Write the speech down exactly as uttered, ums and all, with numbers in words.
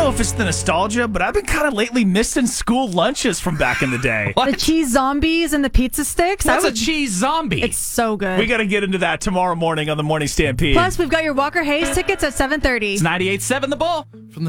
know if it's the nostalgia, but I've been kind of lately missing school lunches from back in the day. The cheese zombies and the pizza sticks. What's I would, a cheese zombie? It's so good. We got to get into that tomorrow morning on the Morning Stampede. Plus, we've got your Walker Hayes tickets at seven thirty. It's ninety-eight point seven The Bull from the